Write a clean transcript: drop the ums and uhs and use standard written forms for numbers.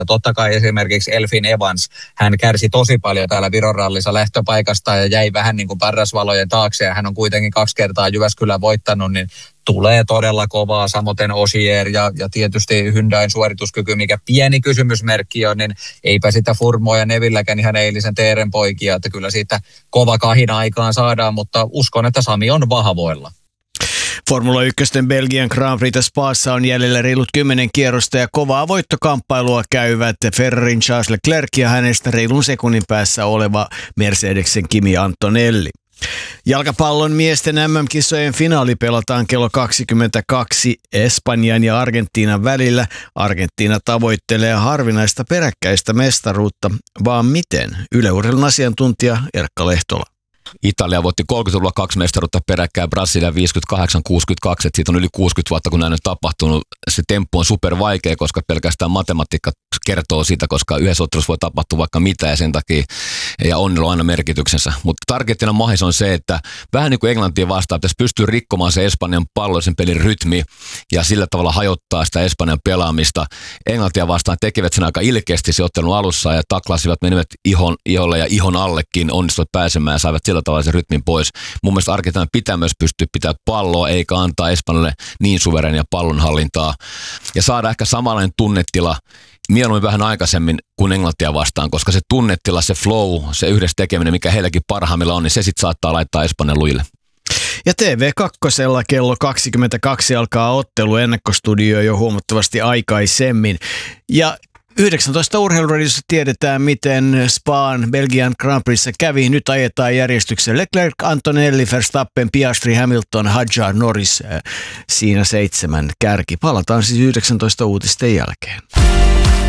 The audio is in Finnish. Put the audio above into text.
Totta kai esimerkiksi Elfyn Evans, hän kärsi tosi paljon täällä Viron rallissa lähtöpaikasta ja jäi vähän niin kuin parrasvalojen taakse ja hän on kuitenkin 2 kertaa Jyväskylän voittanut, niin tulee todella kovaa, samoin Osier ja tietysti Hyundain suorituskyky, mikä pieni kysymysmerkki on, niin eipä sitä Furmoa ja Nevilläkään ihan eilisen Teeren poikia, että kyllä siitä kova kahina aikaan saadaan, mutta uskon, että Sami on vahvoilla. Formula 1 Belgian Grand Prix Spaassa on jäljellä reilut 10 kierrosta ja kovaa voittokamppailua käyvät Ferrarin Charles Leclerc ja hänestä reilun sekunnin päässä oleva Mercedesen Kimi Antonelli. Jalkapallon miesten MM-kisojen finaali pelataan kello 22 Espanjan ja Argentiinan välillä. Argentiina tavoittelee harvinaista peräkkäistä mestaruutta, vaan miten? Yle Urheilun asiantuntija Erkka Lehtola. Italia voitti 30-luvulla 2 mestaruutta peräkkäin, Brasilia 58-62, että siitä on yli 60 vuotta, kun näin on tapahtunut. Se temppu on super vaikea, koska pelkästään matematiikka kertoo siitä, koska yhdessä ottelussa voi tapahtua vaikka mitä ja sen takia, ja onnella on aina merkityksensä. Mutta targettina mahis on se, että vähän niin kuin Englantiin vastaan, pitäisi pystyä rikkomaan se Espanjan pallollisen pelin rytmi ja sillä tavalla hajottaa sitä Espanjan pelaamista. Englantia vastaan tekivät sen aika ilkeästi se ottelun alussa ja taklasivat, menivät iholle ja ihon allekin, onnistuivat pääsemään ja saivat sillä tavalla sen rytmin pois. Mun mielestä Argentiinan pitää myös pystyä pitää palloa, eikä antaa Espanjalle niin suverenia pallonhallintaa. Ja saada ehkä samanlainen tunnetila mieluummin vähän aikaisemmin kuin Englantia vastaan, koska se tunnetila, se flow, se yhdessä tekeminen, mikä heilläkin parhaimmilla on, niin se sitten saattaa laittaa Espanjan lujille. Ja TV2 kello 22 alkaa ottelu, ennakkostudio jo huomattavasti aikaisemmin. Ja 19 urheiluradiossa tiedetään, miten Spaan Belgian Grand Prixssä kävi. Nyt ajetaan järjestykseen Leclerc, Antonelli, Verstappen, Piastri, Hamilton, Hadjar, Norris. Siinä 7 kärki. Palataan siis 19 uutisten jälkeen.